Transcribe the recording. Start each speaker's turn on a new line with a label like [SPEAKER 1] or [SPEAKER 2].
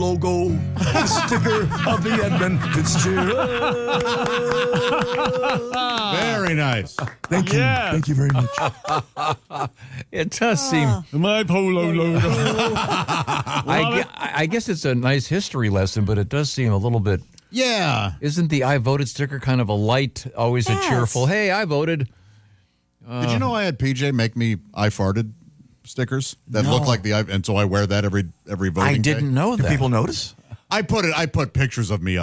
[SPEAKER 1] logo, the sticker of the Edmund Fitzgerald.
[SPEAKER 2] Very nice.
[SPEAKER 1] Thank you.
[SPEAKER 3] Yeah.
[SPEAKER 1] Thank you very much.
[SPEAKER 4] It does seem.
[SPEAKER 3] My polo logo.
[SPEAKER 4] I guess it's a nice history lesson, but it does seem a little bit.
[SPEAKER 2] Yeah.
[SPEAKER 4] Isn't the I voted sticker kind of a light, always a cheerful, hey, I voted?
[SPEAKER 2] Did you know I had PJ make me I farted stickers that look like the I, and so I wear that every voting
[SPEAKER 4] I
[SPEAKER 2] day?
[SPEAKER 4] didn't know
[SPEAKER 1] Do
[SPEAKER 4] that.
[SPEAKER 1] people notice?
[SPEAKER 2] I put pictures of me